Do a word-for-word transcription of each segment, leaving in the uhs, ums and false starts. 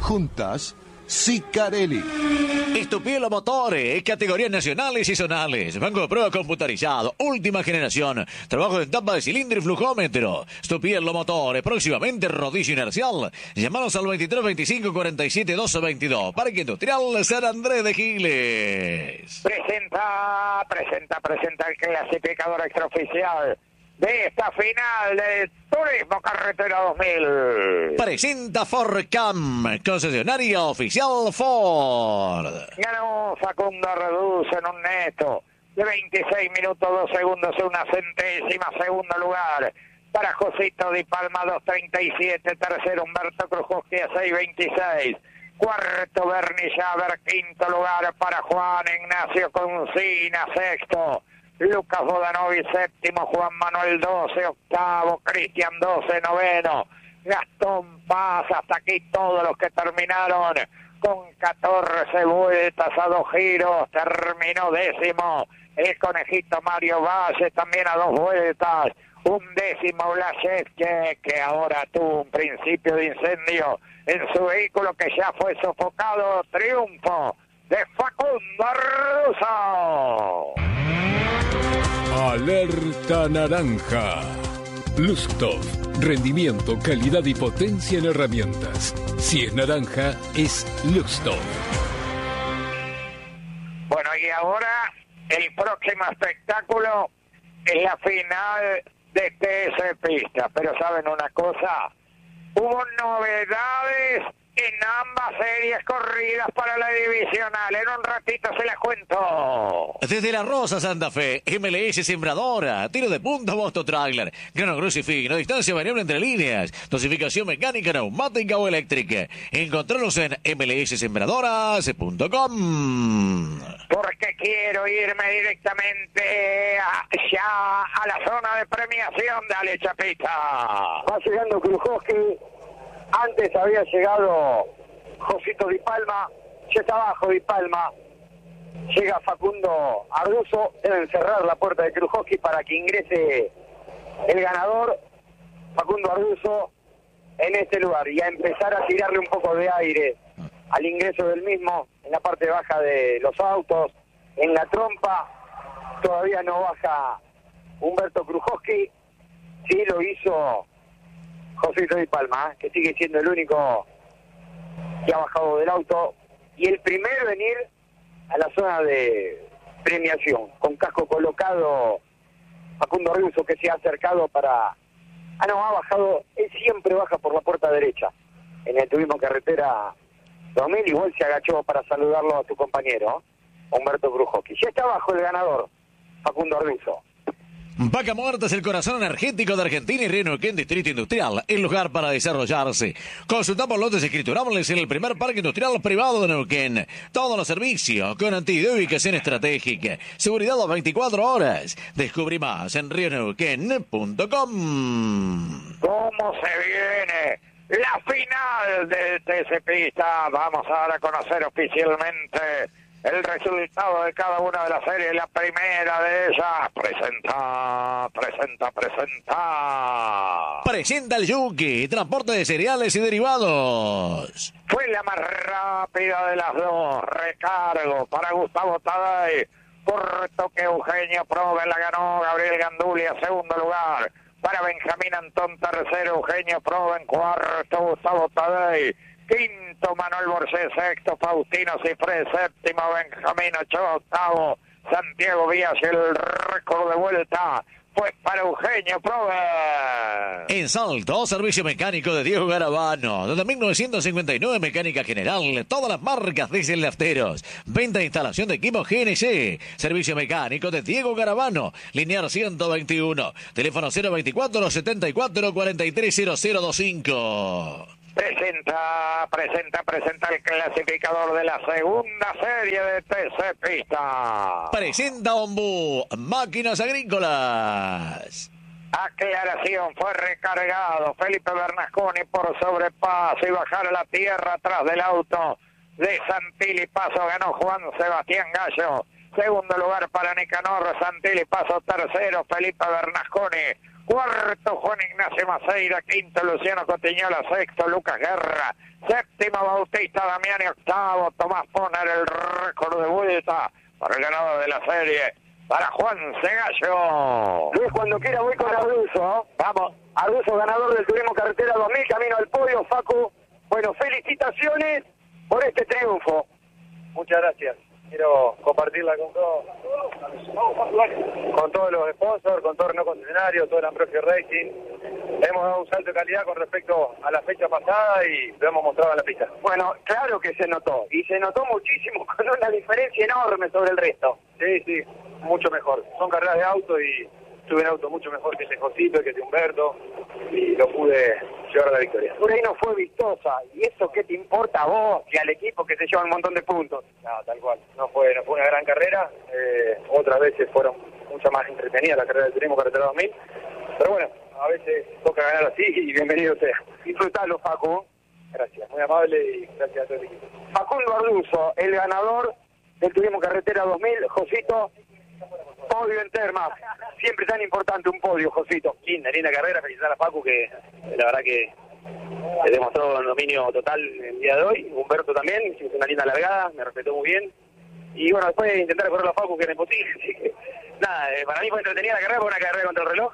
Juntas, Sicarelli. Estupielo Motores, categorías nacionales y zonales. Banco de prueba computarizado, última generación. Trabajo en tapa de cilindro y flujómetro. Estupielo Motores, próximamente rodillo inercial. Llamanos al veintitrés veinticinco cuarenta y siete doce veintidós. Parque Industrial San Andrés de Giles. Presenta, presenta, presenta el clasificador extraoficial de esta final de Turismo Carretera dos mil. Presenta Fordcam, concesionaria oficial Ford. Ganó Facundo Reduce en un neto de veintiséis minutos, dos segundos, una centésima. Segundo lugar para Josito Di Palma, dos treinta y siete. Tercero Humberto Krujowski a seis veintiséis. Cuarto Bernie Schaber. Quinto lugar para Juan Ignacio Concina. Sexto Lucas Bodanovi, séptimo, Juan Manuel doce, octavo, Cristian doce, noveno, Gastón Paz, hasta aquí todos los que terminaron con catorce vueltas a dos giros, terminó décimo el conejito Mario Valle, también a dos vueltas, un décimo Blasevske, que ahora tuvo un principio de incendio en su vehículo que ya fue sofocado. Triunfo de Facundo Russo. Alerta naranja. Luxtov. Rendimiento, calidad y potencia en herramientas. Si es naranja, es Luxtov. Bueno, y ahora el próximo espectáculo es la final de T S Pista. Pero ¿saben una cosa? Hubo novedades en ambas series corridas para la divisional. En un ratito se las cuento. Desde La Rosa, Santa Fe, M L S Sembradora, tiro de punta, Bosto Trailer, grano grueso y fino, distancia variable entre líneas, dosificación mecánica, neumática o eléctrica. Encontrarlos en m l s sembradoras punto com. Porque quiero irme directamente a, ya a la zona de premiación. Dale, Chapita. Va llegando Krujowski. Antes había llegado Josito Di Palma, ya está abajo Di Palma, llega Facundo Arduzo, deben cerrar la puerta de Krujowski para que ingrese el ganador, Facundo Arduzo, en este lugar, y a empezar a tirarle un poco de aire al ingreso del mismo, en la parte baja de los autos, en la trompa. Todavía no baja Humberto Krujowski, sí lo hizo Josito Di Palma, ¿eh? Que sigue siendo el único que ha bajado del auto y el primero en ir a la zona de premiación, con casco colocado. Facundo Russo, que se ha acercado para... Ah, no, ha bajado, él siempre baja por la puerta derecha en el Turismo Carretera dos mil, igual se agachó para saludarlo a su compañero Humberto Krujowski. Ya está abajo el ganador, Facundo Russo. Vaca Muerta es el corazón energético de Argentina y Río Neuquén Distrito Industrial, el lugar para desarrollarse. Consultamos lotes escriturables en el primer parque industrial privado de Neuquén. Todos los servicios, garantía de ubicación estratégica, seguridad las veinticuatro horas. Descubrí más en río neuquén punto com. ¿Cómo se viene la final del T S Pista? Vamos a dar a conocer oficialmente el resultado de cada una de las series. La primera de ellas presenta, presenta, presenta. Presenta el Yuki, transporte de cereales y derivados. Fue la más rápida de las dos. Recargo para Gustavo Taday. Por toque Eugenio Probe la ganó Gabriel Gandulia, segundo lugar. Para Benjamín Antón, tercero Eugenio Probe, en cuarto Gustavo Taday. Quinto Manuel Borges, sexto Faustino Cifré, séptimo Benjamín Ochoa, octavo Santiago Vías. El récord de vuelta fue para Eugenio Probe. En Salto, servicio mecánico de Diego Garabano. Desde mil novecientos cincuenta y nueve, mecánica general, todas las marcas diesel lafteros. Venta e instalación de equipos G N C. Servicio mecánico de Diego Garabano. Linear ciento veintiuno. Teléfono cero veinticuatro setenta y cuatro cuarenta y tres cero cero veinticinco. Presenta, presenta, presenta el clasificador de la segunda serie de T C Pista. Presenta Ombú, máquinas agrícolas. Aclaración, fue recargado Felipe Bernasconi por sobrepaso y bajar a la tierra atrás del auto de Santilli Paso. Ganó Juan Sebastián Gallo. Segundo lugar para Nicanor Santilli Paso. Tercero Felipe Bernasconi. cuarto Juan Ignacio Maceira, quinto Luciano Cotiñola, sexto Lucas Guerra, séptimo Bautista Damiani, octavo Tomás Poner, el récord de vuelta para el ganador de la serie, para Juan Segallo. Luis, cuando quiera voy con Arduzo. Vamos. Arduzo, ganador del Turismo Carretera dos mil, camino al podio. Facu, bueno, felicitaciones por este triunfo. Muchas gracias. Quiero compartirla con todos, con todos los sponsors, con todos los no concesionarios, todo el Ambrosio Racing. Hemos dado un salto de calidad con respecto a la fecha pasada y lo hemos mostrado en la pista. Bueno, claro que se notó, y se notó muchísimo, con una diferencia enorme sobre el resto. Sí, sí, mucho mejor. Son carreras de auto y tuve un auto mucho mejor que el de Josito, que el de Humberto, y lo pude llevar a la victoria. Por ahí no fue vistosa, ¿y eso qué te importa a vos y al equipo que te lleva un montón de puntos? No, tal cual. No fue, no fue una gran carrera. Eh, otras veces fueron mucho más entretenidas las carreras del Turismo Carretera dos mil. Pero bueno, a veces toca ganar así y bienvenido sea. Disfrutalo, Facu. Gracias, muy amable y gracias a todo el equipo. Facundo Arduzo, el ganador del Turismo Carretera dos mil. Josito, podio en Termas. Siempre tan importante un podio, Josito. Linda, linda carrera. Felicitar a Facu, que la verdad que le demostró un dominio total el día de hoy. Humberto también, hizo una linda largada, me respetó muy bien. Y bueno, después de intentar correr a Facu, que era imposible. Así que, nada, eh, para mí fue entretenida la carrera, fue una carrera contra el reloj.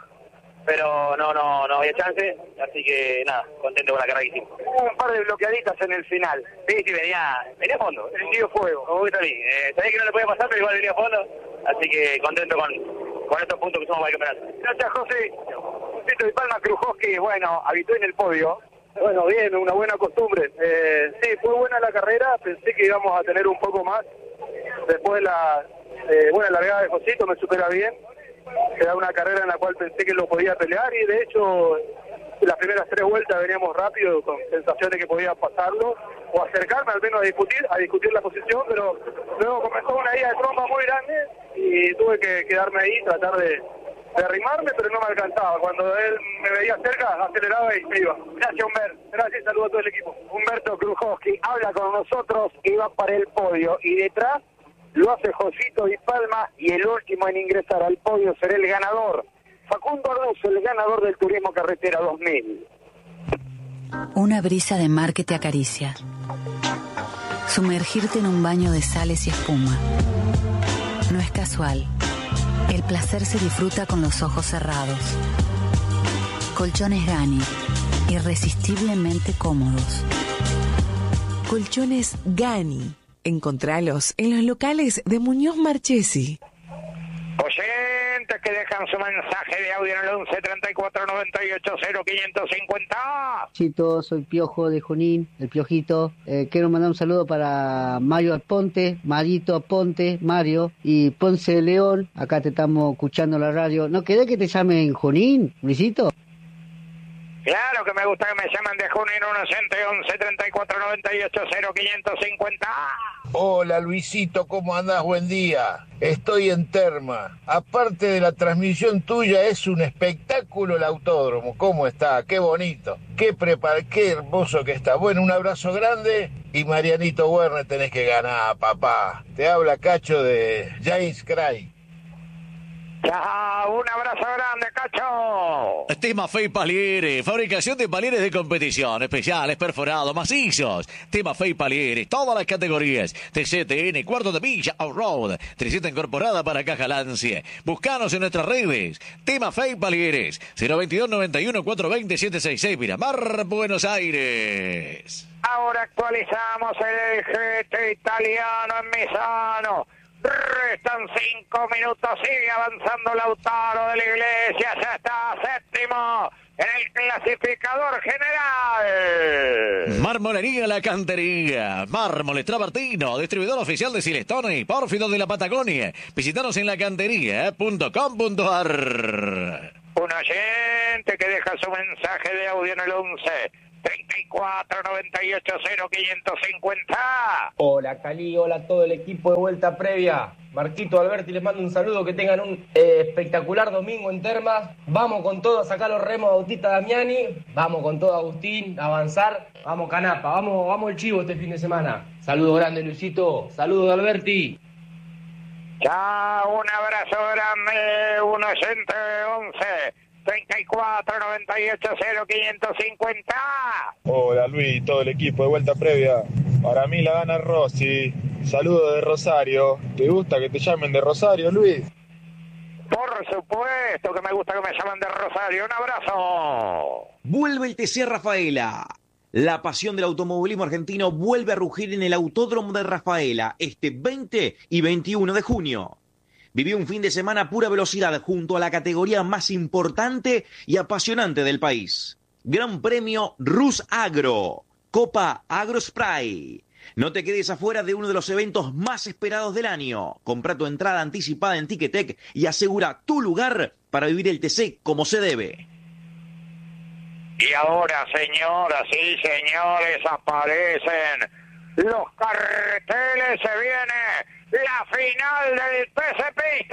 Pero no, no, no había chance, así que nada, contento con la carrera que hicimos. Hubo un par de bloqueaditas en el final. Sí, sí, venía, venía a fondo. Prendido fuego. Como gusta a mí. Eh, sabía que no le podía pasar, pero igual venía a fondo. Así que contento con, con estos puntos que somos para el campeonato. Gracias, José. Josito Di Palma Krujowski, bueno, habitó en el podio. Bueno, bien, una buena costumbre. Eh, sí, fue buena la carrera, pensé que íbamos a tener un poco más. Después de la eh, buena largada de Josito me supera bien. Era una carrera en la cual pensé que lo podía pelear y de hecho las primeras tres vueltas veníamos rápido con sensación de que podía pasarlo o acercarme al menos a discutir, a discutir la posición, pero luego comenzó una ida de trompa muy grande y tuve que quedarme ahí, tratar de, de arrimarme, pero no me alcanzaba. Cuando él me veía cerca, aceleraba y me iba. Gracias, Humberto. Gracias, saludo a todo el equipo. Humberto Krujowski habla con nosotros y va para el podio. Y detrás lo hace Josito Di Palma y el último en ingresar al podio será el ganador. Facundo Arduzo, el ganador del Turismo Carretera dos mil. Una brisa de mar que te acaricia. Sumergirte en un baño de sales y espuma. No es casual. El placer se disfruta con los ojos cerrados. Colchones Gani, irresistiblemente cómodos. Colchones Gani. Encontralos en los locales de Muñoz Marchesi. Oyentes que dejan su mensaje de audio en el once treinta y cuatro noventa y ocho cero quinientos cincuenta. Chito, soy Piojo de Junín, el Piojito. Eh, quiero mandar un saludo para Mario Aponte, Marito Aponte, Mario y Ponce de León. Acá te estamos escuchando la radio. ¿No querés que te llamen Junín, Luisito? Claro que me gusta que me llamen de Junín, un oyente once treinta y cuatro noventa y ocho cero quinientos cincuenta. Hola Luisito, ¿cómo andás? Buen día. Estoy en Terma. Aparte de la transmisión tuya, es un espectáculo el autódromo. ¿Cómo está? Qué bonito. Qué prepar, qué hermoso que está. Bueno, un abrazo grande y Marianito Werner tenés que ganar, papá. Te habla Cacho de James Craig. Chao, un abrazo grande, Cacho. Tema Fey Palieres, fabricación de palieres de competición, especiales, perforados, macizos. Tema Fey Palieres, todas las categorías. T C T N, cuarto de milla, off-road, trescientos incorporada para caja Lance. Buscanos en nuestras redes. Tema Fey Palieres, cero veintidós noventa y uno cuatrocientos veinte setecientos sesenta y seis, Miramar, Buenos Aires. Ahora actualizamos el G T italiano en Misano. Restan cinco minutos, sigue avanzando Lautaro de la Iglesia, ya está séptimo en el clasificador general. Marmolería La Cantería, Mármoles Travertino, distribuidor oficial de Silestone y Pórfido de la Patagonia. Visítanos en lacantería punto com punto a r. Un oyente que deja su mensaje de audio en el once treinta y cuatro noventa y ocho cero quinientos cincuenta. Hola Cali, hola a todo el equipo de Vuelta Previa. Marquito Alberti, les mando un saludo, que tengan un eh, espectacular domingo en Termas. Vamos con todo a sacar los remos de Bautista Damiani. Vamos con todo, Agustín, a avanzar. Vamos Canapa, vamos, vamos el chivo este fin de semana. Saludo grande, Luisito. Saludo de Alberti. Chao, un abrazo grande, un oyente once treinta y cuatro, noventa y ocho, cero, quinientos cincuenta. Hola Luis, todo el equipo de Vuelta Previa. Para mí la gana Rossi. Saludos de Rosario. ¿Te gusta que te llamen de Rosario, Luis? Por supuesto que me gusta que me llamen de Rosario. Un abrazo. Vuelve el T C Rafaela. La pasión del automovilismo argentino vuelve a rugir en el Autódromo de Rafaela este veinte y veintiuno de junio. Viví un fin de semana a pura velocidad junto a la categoría más importante y apasionante del país. Gran Premio Rus Agro, Copa AgroSpray. No te quedes afuera de uno de los eventos más esperados del año. Compra tu entrada anticipada en Ticketek y asegura tu lugar para vivir el T C como se debe. Y ahora, señoras y señores, aparecen los carteles. Se viene la final del T C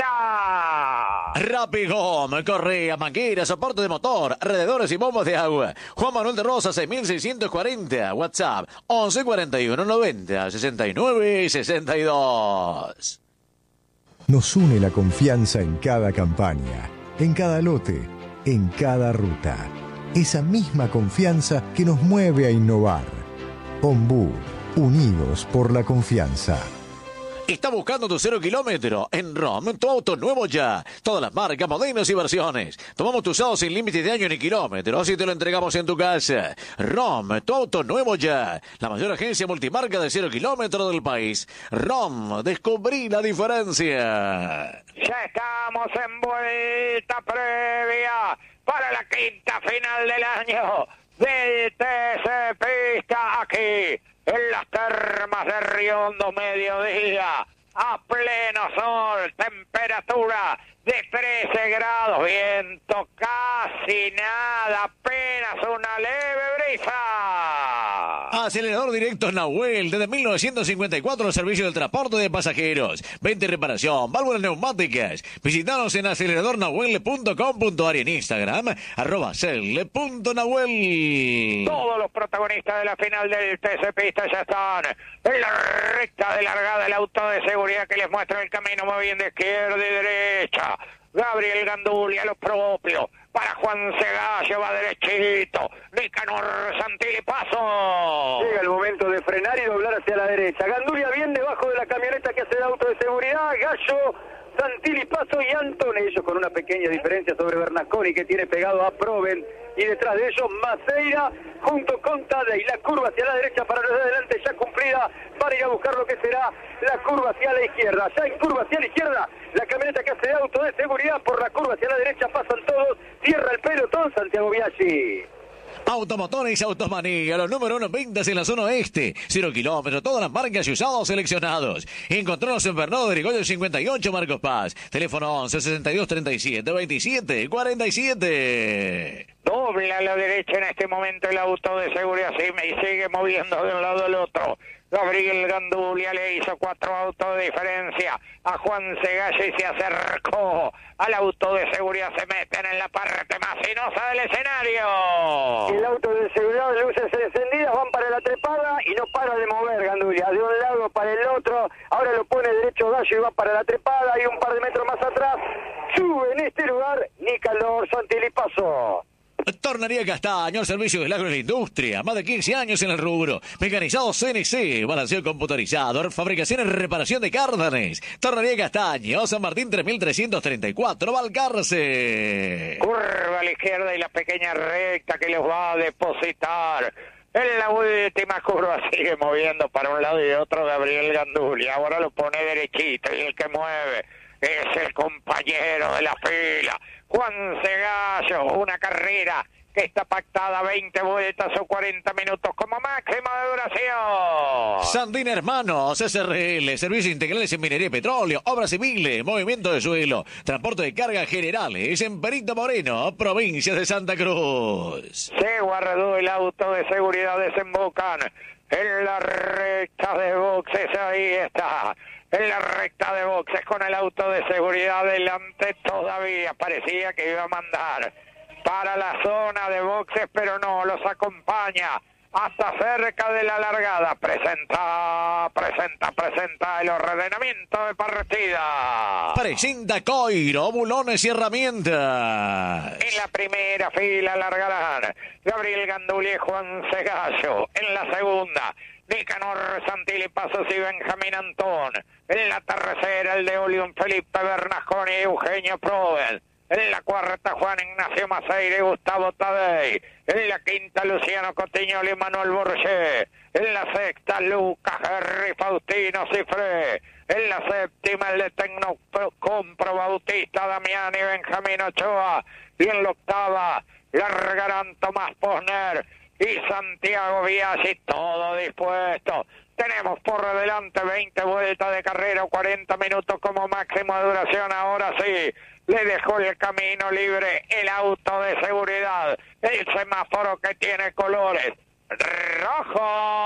Pista. Rapigom, correa, manguera, soporte de motor, alrededores y bombas de agua. Juan Manuel de Rosa, seis mil seiscientos cuarenta. WhatsApp, once cuarenta y uno noventa sesenta y nueve sesenta y dos. Nos une la confianza en cada campaña, en cada lote, en cada ruta. Esa misma confianza que nos mueve a innovar. Ombú, unidos por la confianza. Está buscando tu cero kilómetro. En ROM, tu auto nuevo ya. Todas las marcas, modelos y versiones. Tomamos tu usado sin límite de año ni kilómetros y te lo entregamos en tu casa. ROM, tu auto nuevo ya. La mayor agencia multimarca de cero kilómetros del país. ROM, descubrí la diferencia. Ya estamos en Vuelta Previa para la quinta final del año del T C Pista, aquí en las termas de Riondo, mediodía, a pleno sol, temperatura de trece grados, viento casi nada, apenas una leve brisa. Acelerador directo Nahuel, desde mil novecientos cincuenta y cuatro el servicio del transporte de pasajeros, venta y reparación, válvulas neumáticas. Visitanos en acelerador nahuel punto com punto a r y en Instagram, arroba cel punto nahuel. Todos los protagonistas de la final del T C Pista ya están en la recta de largada, el auto de seguridad que les muestra el camino muy bien de izquierda y derecha. Gabriel Gandulia, lo propio. Para Juan Segallo, va derechito. Nicanor Santilli, paso. Llega el momento de frenar y doblar hacia la derecha. Gandulia bien debajo de la camioneta que hace el auto de seguridad. Gallo, Santilli, paso y Antone. Ellos con una pequeña diferencia sobre Bernasconi, que tiene pegado a Proven. Y detrás de ellos Maceira junto con Tadei. La curva hacia la derecha para los de adelante ya cumplida para ir a buscar lo que será la curva hacia la izquierda. Ya en curva hacia la izquierda, la camioneta que hace auto de seguridad por la curva hacia la derecha, pasan todos, cierra el pelotón Santiago Biaggi. Automotores Automanía, los número uno ventas en la zona oeste. Cero kilómetros, todas las marcas y usados seleccionados. Encontranos en Bernardo de Rigoyo cincuenta y ocho, Marcos Paz. Teléfono once sesenta y dos treinta y siete veintisiete cuarenta y siete. Dobla a la derecha en este momento el auto de seguridad, sí, y sigue moviendo de un lado al otro. Gabriel Gandulia le hizo cuatro autos de diferencia a Juan Segallo y se acercó al auto de seguridad. Se meten en la parte más sinuosa del escenario. El auto de seguridad, luces encendidas, van para la trepada y no para de mover Gandulia, de un lado para el otro. Ahora lo pone derecho Gallo y va para la trepada y un par de metros más atrás sube en este lugar Nicanor Santilli, paso. Tornería Castaño, servicio del agro y la industria. Más de quince años en el rubro. Mecanizado C N C, balanceo computarizado, fabricación y reparación de cárdenes. Tornería Castaño, San Martín tres mil trescientos treinta y cuatro, Balcarce. Curva a la izquierda y la pequeña recta que los va a depositar. En la última curva sigue moviendo para un lado y otro Gabriel Gandulia. Ahora lo pone derechito y el que mueve es el compañero de la fila, Juan Segallo. Una carrera que está pactada veinte vueltas o cuarenta minutos como máxima de duración. Sandín Hermanos, S R L, servicios integrales en minería y petróleo, obras civiles, movimiento de suelo, transporte de cargas generales en Perito Moreno, provincia de Santa Cruz. Se guardó el auto de seguridad, desembocan en la recta de boxes, ahí está. En la recta de boxes con el auto de seguridad delante todavía. Parecía que iba a mandar para la zona de boxes, pero no, los acompaña hasta cerca de la largada. Presenta, presenta, presenta el ordenamiento de partida. Presenta Coiro, bulones y herramientas. En la primera fila largarán Gabriel Gandulia y Juan Segallo. En la segunda, Nicanor Santilli Pasos y Benjamín Antón. En la tercera, el de Olion Felipe Bernasconi y Eugenio Proven. En la cuarta, Juan Ignacio Maceira y Gustavo Tadei. En la quinta, Luciano Cotiñoli y Manuel Borges. En la sexta, Lucas Henry Faustino Cifré. En la séptima, el de Tecnocompro Bautista Damián y Benjamín Ochoa. Y en la octava, largarán Tomás Posner y Santiago Biaggi, todo dispuesto. Tenemos por delante veinte vueltas de carrera, cuarenta minutos como máximo de duración. Ahora sí, le dejó el camino libre el auto de seguridad, el semáforo que tiene colores rojo,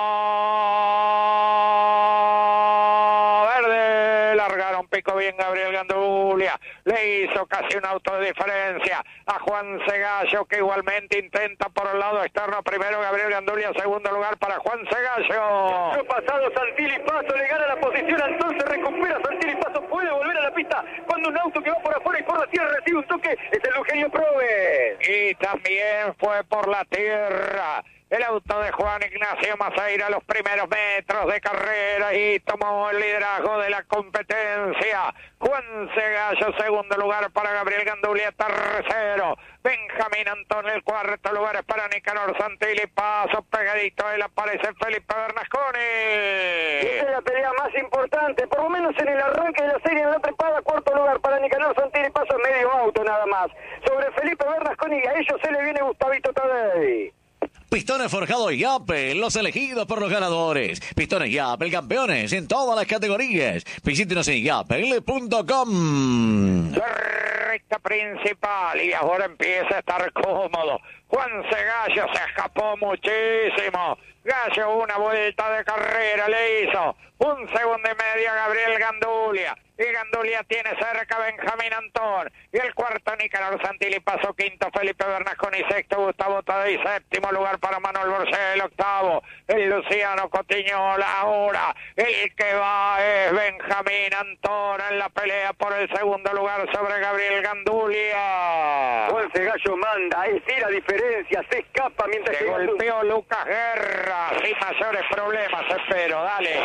verde. Largaron pico bien Gabriel Gandulia, le hizo casi un auto de diferencia a Juan Segallo, que igualmente intenta por el lado externo. Primero Gabriel Gandulia, segundo lugar para Juan Segallo. El pasado Santilli Paso le gana la posición, entonces recupera Santilli Paso, puede volver a la pista cuando un auto que va por afuera y por la tierra recibe un toque, es el Eugenio Proven. Y también fue por la tierra el auto de Juan Ignacio Maceira, los primeros metros de carrera, y tomó el liderazgo de la competencia. Juan Segallo, segundo lugar para Gabriel Gandulia, tercero. Benjamín Antón, el cuarto lugar es para Nicanor Santilli Paso, pegadito él aparece Felipe Bernasconi. Esta es la pelea más importante, por lo menos en el arranque de la serie, en la trepada, cuarto lugar para Nicanor Santilli Paso, medio auto nada más. Sobre Felipe Bernasconi, y a ellos se le viene Gustavito Tadei. Pistones Forjados Yape, los elegidos por los ganadores. Pistones Yape, campeones en todas las categorías. Visítenos en yapel punto com. La recta principal y ahora empieza a estar cómodo. Juan Segallo se escapó muchísimo. Gallo una vuelta de carrera le hizo. Un segundo y medio a Gabriel Gandulia. Y Gandulia tiene cerca a Benjamín Antón. Y el cuarto Nicanor Santilli Paso, quinto Felipe Bernasconi, sexto Gustavo Tadei, séptimo lugar para Manuel Borges, el octavo el Luciano Cotiñola. Ahora el que va es Benjamín Antón en la pelea por el segundo lugar sobre Gabriel Gandulia. Juan Segallo manda, es sí la diferencia, se escapa mientras se golpeó su... Lucas Guerra, sin mayores problemas, espero, dale.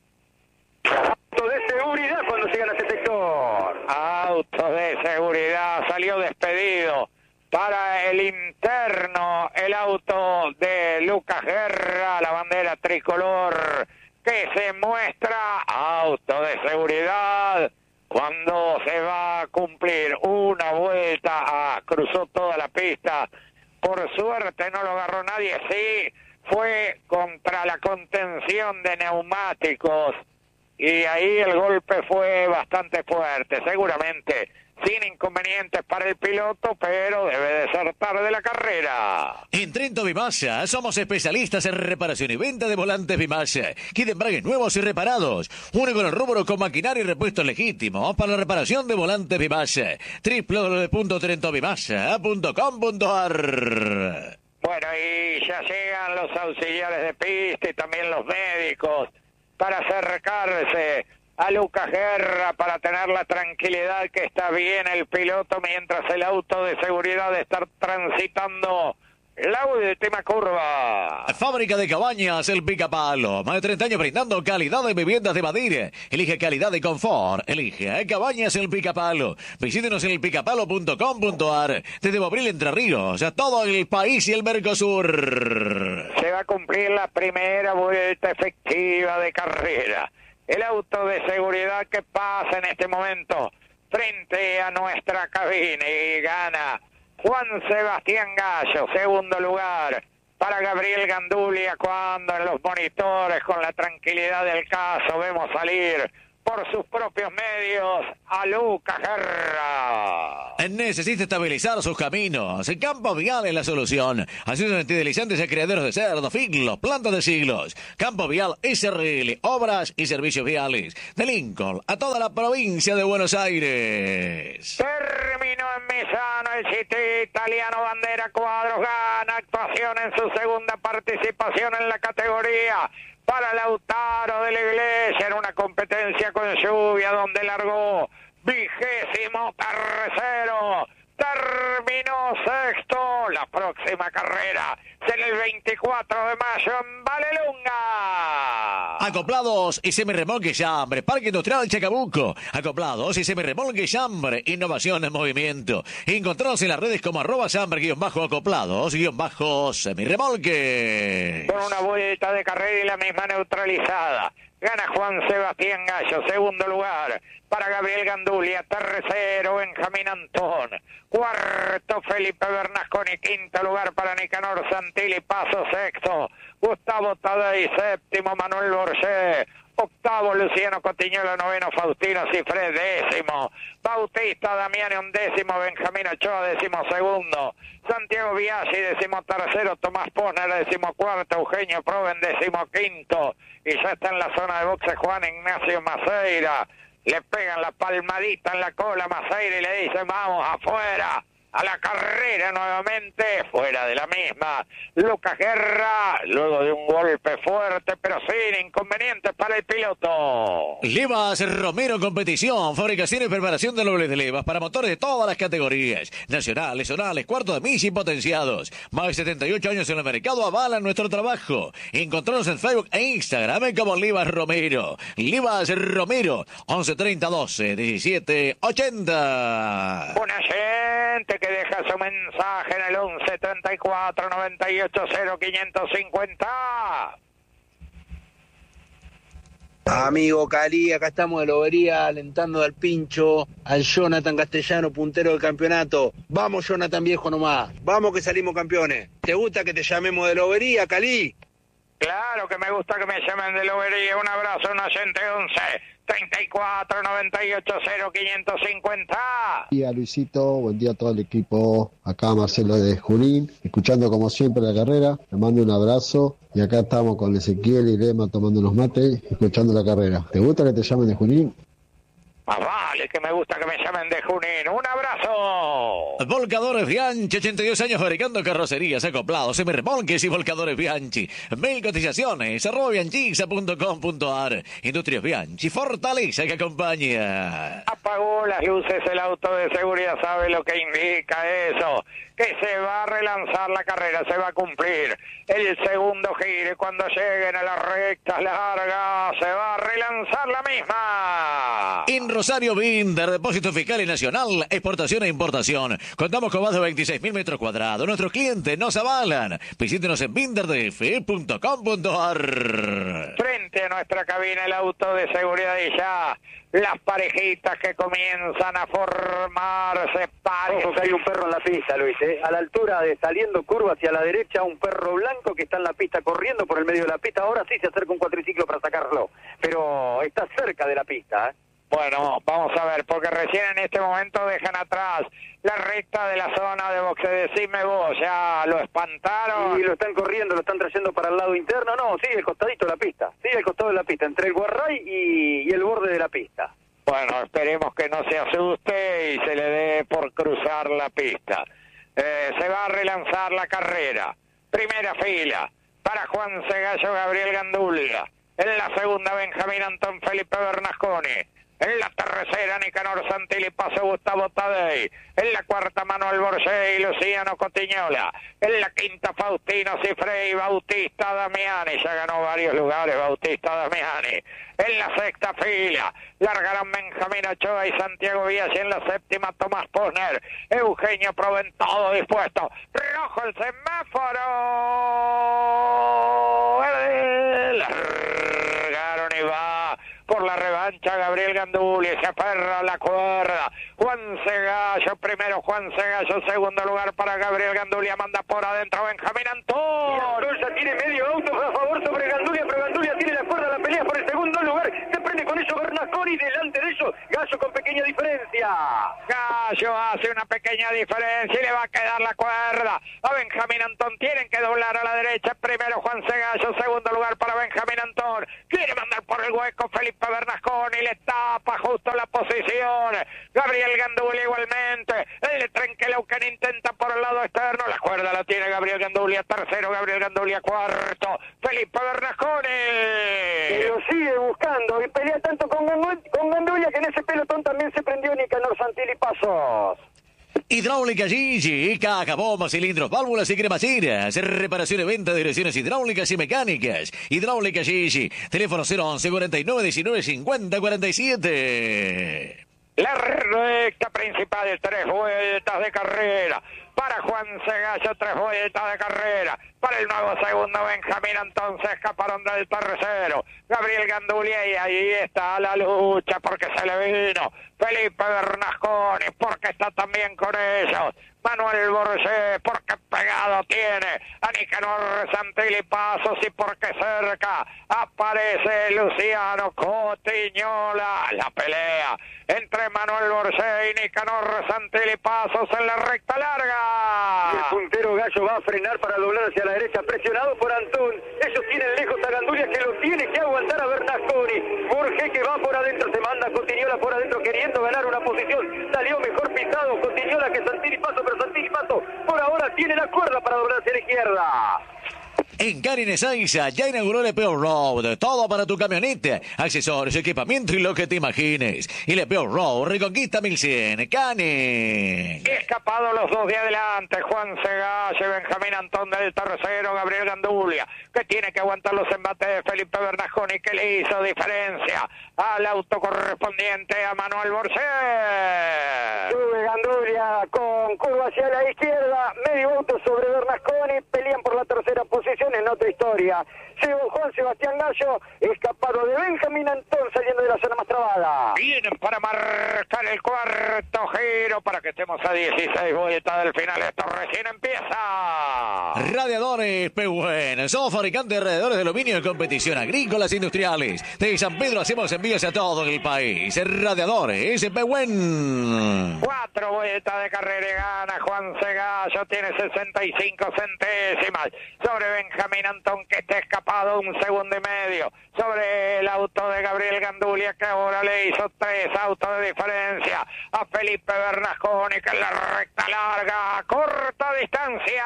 Auto de seguridad cuando llegan a ese sector. Auto de seguridad, salió despedido para el interno, el auto de Lucas Guerra, la bandera tricolor que se muestra, auto de seguridad, cuando se va a cumplir una vuelta, ah, cruzó toda la pista, por suerte no lo agarró nadie, sí, fue contra la contención de neumáticos, y ahí el golpe fue bastante fuerte, seguramente sin inconvenientes para el piloto, pero debe de ser tarde la carrera. En Trento Bimasa somos especialistas en reparación y venta de volantes Bimasa, kit de embragues nuevos y reparados, único en el rubro con maquinaria y repuestos legítimos para la reparación de volantes Bimasa. doble u doble u doble u punto trento bimasa punto com punto a r. Bueno, y ya llegan los auxiliares de pista y también los médicos para acercarse a Lucas Guerra, para tener la tranquilidad que está bien el piloto mientras el auto de seguridad está transitando la última curva. Fábrica de Cabañas El Picapalo, más de treinta años brindando calidad de viviendas de Badir. Elige calidad y confort, elige Cabañas El Picapalo. Visítenos en el picapalo punto com punto a r. Desde Bobril, Entre Ríos, a todo el país y el Mercosur. Se va a cumplir la primera vuelta efectiva de carrera. El auto de seguridad que pasa en este momento frente a nuestra cabina y gana Juan Sebastián Gallo, segundo lugar para Gabriel Gandulia, cuando en los monitores, con la tranquilidad del caso, vemos salir por sus propios medios a Lucas Guerra. Necesita estabilizar sus caminos. El Campo Vial es la solución. Haciendo antideslizantes a criaderos de cerdos, figlos, plantas de siglos. Campo Vial S R L, obras y servicios viales. De Lincoln a toda la provincia de Buenos Aires. Terminó en Misano el City italiano. Bandera Cuadros gana actuación en su segunda participación en la categoría. Para Lautaro de la Iglesia en una competencia con lluvia donde largó vigésimo tercero. Terminó sexto. La próxima carrera será el veinticuatro de mayo en Valelunga. Acoplados y semirremolque Chambre, Parque Industrial Chacabuco. Acoplados y semirremolque Chambre, innovación en movimiento. Encontrados en las redes como arroba Chambre guión bajo acoplados guión bajo semirremolque. Con una vuelta de carrera y la misma neutralizada. Gana Juan Sebastián Gallo, segundo lugar para Gabriel Gandulia, tercero Benjamín Antón, cuarto Felipe Bernasconi, quinto lugar para Nicanor Santilli, paso sexto Gustavo Tadei, séptimo Manuel Borges, octavo Luciano Cotiñola, noveno Faustino Cifré, décimo Bautista Damiani, undécimo Benjamín Ochoa, décimo segundo Santiago Biaggi, décimo tercero Tomás Posner, décimo cuarto Eugenio Proven, décimo quinto y ya está en la zona de boxe Juan Ignacio Maceira. Le pegan la palmadita en la cola a Maceira y le dicen vamos afuera. A la carrera nuevamente, fuera de la misma. Lucas Guerra, luego de un golpe fuerte, pero sin inconvenientes para el piloto. Levas Romero Competición, fabricación y preparación de dobles de levas para motores de todas las categorías, nacionales, zonales, cuartos de milla y potenciados. Más de setenta y ocho años en el mercado avalan nuestro trabajo. Encontrarnos en Facebook e Instagram como Levas Romero. Levas Romero, once treinta doce diecisiete ochenta. Una gente que deja su mensaje en el once treinta y cuatro noventa y ocho cero quinientos cincuenta. Amigo Cali, acá estamos de Lobería alentando al pincho, al Jonathan Castellano, puntero del campeonato. Vamos Jonathan viejo nomás, vamos que salimos campeones. ¿Te gusta que te llamemos de Lobería, Cali? Claro que me gusta que me llamen de Lobería. Un abrazo, un oyente once treinta y cuatro noventa y ocho cero quinientos cincuenta. Buen día Luisito, buen día a todo el equipo, acá Marcelo de Junín, escuchando como siempre la carrera, le mando un abrazo y acá estamos con Ezequiel y Lema tomando unos mates, escuchando la carrera. ¿Te gusta que te llamen de Junín? Más vale que me gusta que me llamen de Junín. ¡Un abrazo! Volcadores Bianchi, ochenta y dos años fabricando carrocerías, acoplados, semirremolques y volcadores Bianchi. Mil cotizaciones, arroba bianchisa punto com punto ar. Industrias Bianchi, fortaleza que acompaña. Apagó las luces el auto de seguridad, ¿sabe lo que indica eso? Que se va a relanzar la carrera, se va a cumplir el segundo giro y cuando lleguen a las rectas largas se va a relanzar la misma. En Rosario Binder, depósito fiscal y nacional, exportación e importación. Contamos con más de veintiséis mil metros cuadrados. Nuestros clientes nos avalan. Visítenos en binder d f punto com punto ar. Frente a nuestra cabina el auto de seguridad y ya las parejitas que comienzan a formarse. Ojo que hay un perro en la pista, Luis, ¿eh? A la altura de saliendo curva hacia la derecha, un perro blanco que está en la pista corriendo por el medio de la pista. Ahora sí se acerca un cuatriciclo para sacarlo, pero está cerca de la pista, ¿eh? Bueno, vamos a ver, porque recién en este momento dejan atrás la recta de la zona de boxe. Decime vos, ¿ya lo espantaron? Y lo están corriendo, lo están trayendo para el lado interno. No, sigue el costadito de la pista, sigue el costado de la pista, entre el guarray y, y el borde de la pista. Bueno, esperemos que no se asuste y se le dé por cruzar la pista. Eh, se va a relanzar la carrera. Primera fila para Juan Segallo, Gabriel Gandulia. En la segunda, Benjamín Antón Felipe Bernasconi. En la tercera, Nicanor Santilli, paso Gustavo Tadei. En la cuarta, Manuel Borges y Luciano Cotiñola. En la quinta, Faustino Cifré y Bautista Damiani. Ya ganó varios lugares Bautista Damiani. En la sexta fila, largarán Benjamín Ochoa y Santiago Biaggi. En la séptima, Tomás Posner. Eugenio Proven, todo dispuesto. Rojo el semáforo. Verde. Largaron y va por la revancha Gabriel Gandulia, se aferra a la cuerda. Juan Segallo primero, Juan Segallo segundo lugar para Gabriel Gandulia, manda por adentro Benjamín Antón. Antón ya tiene medio auto a favor sobre Gandulia, pero Gandulia tiene la cuerda, la pelea por el segundo lugar. Se prende con eso Bernasconi. Bernasconi, delante de ellos, Gallo con pequeña diferencia. Gallo hace una pequeña diferencia y le va a quedar la cuerda a Benjamín Antón. Tienen que doblar a la derecha. Primero Juan C. Gallo, segundo lugar para Benjamín Antón. Quiere mandar por el hueco Felipe Bernasconi, le tapa justo la posición. Gabriel Gandulia igualmente. El de Trenquelauquen intenta por el lado externo. La cuerda la tiene Gabriel Gandulia, tercero Gabriel Gandulia, cuarto Felipe Bernasconi. Pero sigue buscando y pelea tanto con, con Gandulia que en ese pelotón también se prendió Nicanor Santilli Pasos. Hidráulica Gigi, caja, bombas, cilindros, válvulas y cremacheras. Reparación y venta de direcciones hidráulicas y mecánicas. Hidráulica Gigi. Teléfono cero once cuarenta y nueve diecinueve cincuenta cuarenta y siete. La recta principal, tres vueltas de carrera. Para Juan C. Gallo, tres vueltas de carrera. Para el nuevo segundo, Benjamín Antón, se escaparon del tercero. Gabriel Gandulia, y ahí está la lucha porque se le vino. Felipe Bernasconi, porque está también con ellos. Manuel Borges, porque pegado tiene a Nicanor Santilli Pasos y porque cerca aparece Luciano Cotiñola. La pelea entre Manuel Borges y Nicanor Santilli Pasos en la recta larga. El puntero Gallo va a frenar para doblar hacia la derecha, presionado por Antón. Ellos tienen lejos a Gandulia, que lo tiene que aguantar a Bernasconi. Borges, que va por adentro, se manda Cotiñola por adentro queriendo ganar una posición. Salió mejor pisado Cotiñola que Santilli Pasos, pero Santilli Pasos por ahora tiene la cuerda para doblar hacia la izquierda. En Canin Ezeiza ya inauguró el E P O Road. Todo para tu camioneta, accesorios, equipamiento y lo que te imagines. Y el E P O Road Reconquista mil cien. Canin. Escapado los dos de adelante. Juan C. Gallo y Benjamín Antón del tercero. Gabriel Gandulia, que tiene que aguantar los embates de Felipe Bernasconi, que le hizo diferencia al auto correspondiente a Manuel Borges. Sube Gandulia con curva hacia la izquierda. Medio auto sobre Bernasconi. Pelean por la tercera posición en otra historia. Llegó Juan Sebastián Gallo, escapado de Benjamín Antón, saliendo de la zona más trabada. Vienen para marcar el cuarto giro para que estemos a dieciséis vueltas del final. Esto recién empieza. Radiadores Pehuen. Somos fabricantes de radiadores de aluminio en competición, agrícolas e industriales. De San Pedro hacemos envíos a todo el país. Radiadores Pehuen. Cuatro vueltas de carrera y gana Juan C. Gallo. Tiene sesenta y cinco centésimas sobre Benjamín Antón, que está escapado un segundo y medio sobre el auto de Gabriel Gandulia, que ahora le hizo tres autos de diferencia a Felipe Bernasconi, que en la recta larga, corta distancia.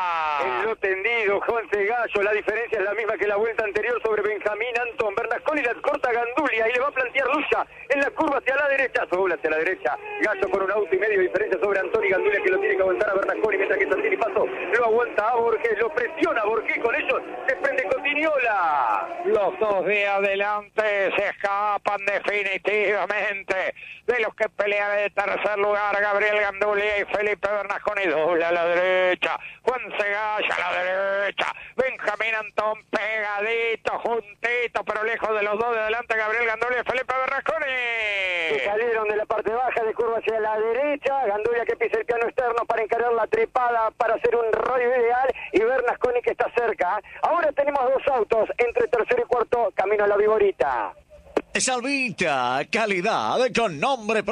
En lo tendido, Juan C. Gallo, la diferencia es la misma que la vuelta anterior sobre Benjamín Antón. Bernasconi la corta a Gandulia y le va a plantear lucha en la curva hacia la derecha, dobla hacia la derecha. Gallo con un auto y medio de diferencia sobre Antón y Gandulia, que lo tiene que aguantar a Bernasconi, mientras que Santilli Paso lo aguanta a Borges, lo presiona a Borges, con ellos se prende Cotiñola. Los dos de adelante se escapan definitivamente de los que pelean de tercer lugar. Gabriel Gandulia y Felipe Bernasconi, doble a la derecha. Juan C. Gallo a la derecha. Benjamín Antón pegadito, juntito, pero lejos de los dos de adelante. Gabriel Gandulia y Felipe Bernasconi. Que salieron de la parte baja de curva hacia la derecha. Gandulia que pisa el piano externo para encarar la trepada, para hacer un radio ideal. Y Bernasconi que está cerca. Ahora tenemos dos autos entre tercero y cuarto, camino a la Viborita. Salvita, calidad con nombre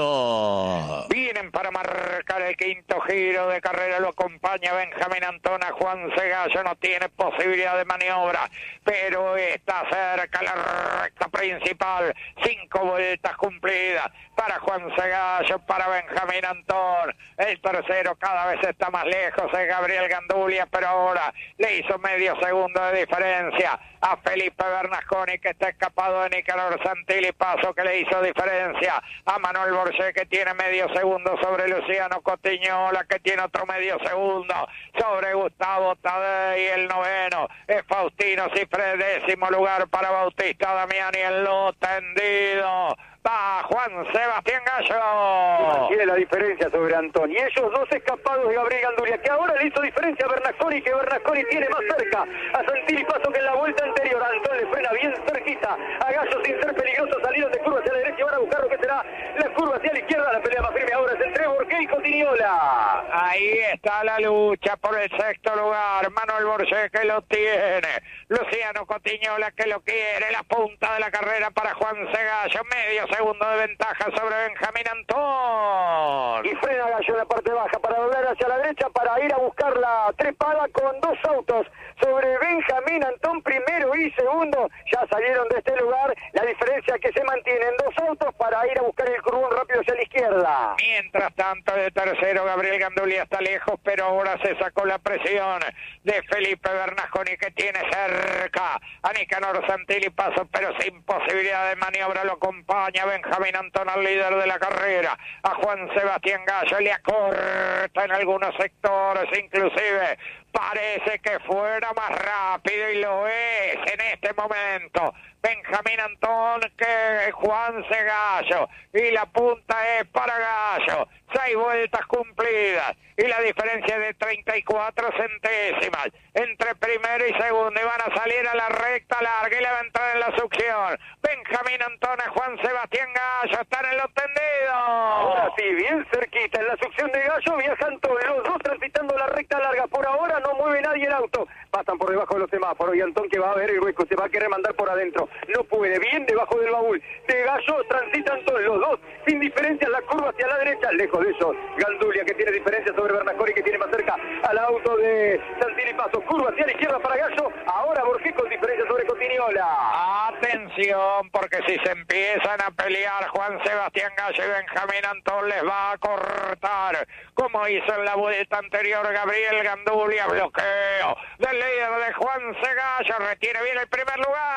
propio. Vienen para marcar el quinto giro de carrera, lo acompaña Benjamín Antón. A Juan C. Gallo no tiene posibilidad de maniobra, pero está cerca la recta principal. Cinco vueltas cumplidas para Juan C. Gallo, para Benjamín Antón. El tercero cada vez está más lejos, es Gabriel Gandulia, pero ahora le hizo medio segundo de diferencia a Felipe Bernasconi, que está escapado de Nicanor Santilli Paso, que le hizo diferencia a Manuel Borges, que tiene medio segundo sobre Luciano Cotiñola, que tiene otro medio segundo sobre Gustavo Tadei. El noveno es Faustino Cifre, décimo lugar para Bautista Damiani en lo tendido. Va Juan Sebastián Gallo. Tiene la diferencia sobre Antón. Y ellos dos escapados de Gabriel Gandulia, que ahora le hizo diferencia a Bernasconi, que Bernasconi tiene más cerca a Santilli Paso que en la vuelta anterior. Antón le frena bien cerquita a Gallo sin ser peligroso. Salieron de curva hacia la derecha y van a buscar lo que será la curva hacia la izquierda. La pelea más firme ahora es entre Borges y Cotiñola. Ahí está la lucha por el sexto lugar. Manuel Borges que lo tiene. Luciano Cotiñola que lo quiere. La punta de la carrera para Juan Gallo. Medio segundo de ventaja sobre Benjamín Antón. Y frena Gallo en la parte baja para doblar hacia la derecha para ir a buscar la trepada con dos autos sobre Benjamín Antón, primero y segundo. Ya salieron de este lugar. La diferencia es que se mantienen dos autos para ir a buscar el curvón rápido hacia la izquierda. Mientras tanto, de tercero, Gabriel Gandulia está lejos, pero ahora se sacó la presión de Felipe Bernasconi, que tiene cerca a Nicanor Santilli Paso, pero sin posibilidad de maniobra. Lo acompaña Benjamín Antón, al líder de la carrera. A Juan Sebastián Gallo le acorta en algunos sectores, inclusive parece que fuera más rápido, y lo es en este momento. Benjamín Antón que Juan Gallo, y la punta es para Gallo. Seis vueltas cumplidas y la diferencia de treinta y cuatro centésimas entre primero y segundo, y van a salir a la recta larga y le va a entrar en la succión. Benjamín Antón a Juan Sebastián Gallo, están en los tendidos. Ahora sí, bien cerquita en la succión de Gallo, viajan todos los dos transitando la recta larga. Por ahora no mueve nadie el auto, pasan por debajo de los semáforos, y Antón, que va a ver el hueco, se va a querer mandar por adentro, no puede, bien debajo del baúl de Gallo, transitan todos los dos sin diferencia en la curva hacia la derecha. Lejos de eso, Gandulia, que tiene diferencia sobre Bernasconi, que tiene más cerca al auto de Santilli Paso. Curva hacia la izquierda para Gallo, ahora Borges con diferencia sobre Cotiñola. Atención, porque si se empiezan a pelear, Juan Sebastián Gallo y Benjamín Antón les va a cortar, como hizo en la vuelta anterior Gabriel Gandulia. Bloqueo del líder de Juan Gallo, retiene bien el primer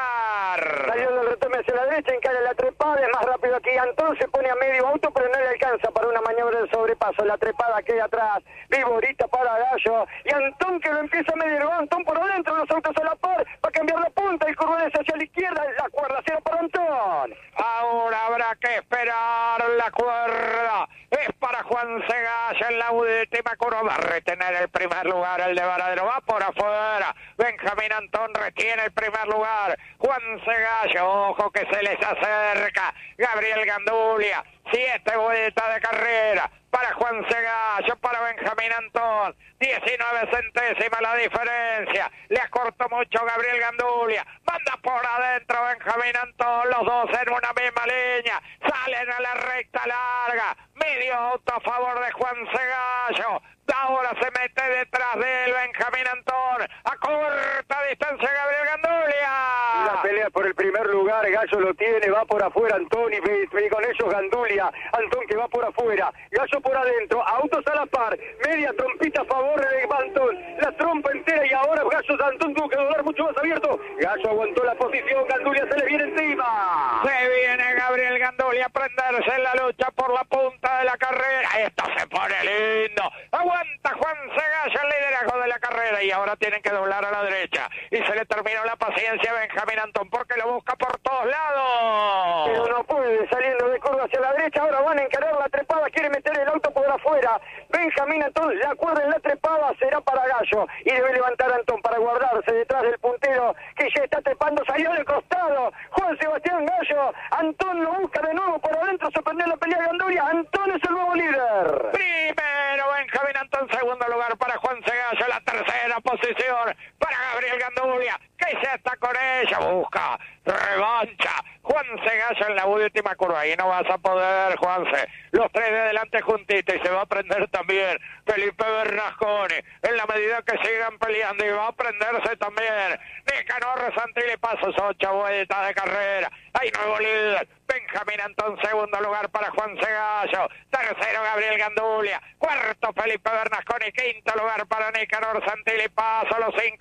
lugar. Salió del retome hacia la derecha, encara la trepada, es más rápido aquí Antón, se pone a medio auto, pero no le alcanza para una maniobra de sobrepaso. La trepada queda atrás, Viborita para Gallo, y Antón, que lo empieza a medir. Antón por adentro, los autos a la par, va a cambiar la punta, el curvón es hacia la izquierda, la cuerda cero para Antón. Ahora habrá que esperar, la cuerda es para Juan Gallo en la última curva, va a retener el primer lugar el de Varadero, va por afuera. Benjamín Antón retiene el primer lugar. Juan Gallo, ojo que se les acerca Gabriel Gandulia. Siete vueltas de carrera para Juan Gallo, para Benjamín Antón. diecinueve centésimas la diferencia. Le acortó mucho Gabriel Gandulia. Manda por adentro Benjamín Antón. Los dos en una misma línea. Salen a la recta larga. Medio auto a favor de Juan Gallo. Ahora se mete detrás de él Benjamín Antón. A corta distancia Gabriel Gandulia. La pelea por el primer lugar, Gallo lo tiene, va por afuera Antón, y, y con ellos Gandulia. Antón que va por afuera, Gallo por adentro, autos a la par, media trompita a favor de Antón, la trompa entera, y ahora Gallo Antón tuvo que doblar mucho más abierto. Gallo aguantó la posición, Gandulia se le viene encima. Se viene Gabriel Gandulia a prenderse en la lucha por la punta de la carrera. Esto se pone lindo. Aguanta Juan Gallo el liderazgo de la carrera, y ahora tienen que doblar a la derecha. Y se le terminó la paciencia a Benjamín Antón, porque lo busca por todos lados. Pero no puede, saliendo de curva hacia la derecha, ahora van a encarar la trepada, quiere meter el auto por afuera. Benjamín Antón, la cuerda en la trepada será para Gallo, y debe levantar a Antón para guardarse detrás del puntero, que ya está trepando, salió de costado. Juan Sebastián Gallo, Antón lo busca de nuevo por adentro, se perdió la pelea de Gandulia. Antón es el nuevo líder. Primero Benjamín Antón, segundo lugar para Juan Gallo, la tercera posición para Gabriel Gandulia, que ya está con ella, busca revancha. Juanse Gallo en la última curva, y no vas a poder, Juanse. Los tres de adelante juntitos, y se va a prender también Felipe Bernasconi, en la medida que sigan peleando, y va a prenderse también Nicanor Santilli Pasos. Ocho vueltas de carrera, hay nuevo líder, Benjamín Antón, segundo lugar para Juanse Gallo, tercero Gabriel Gandulia, cuarto Felipe Bernasconi, quinto lugar para Nicanor Santilli Pasos. Los cinco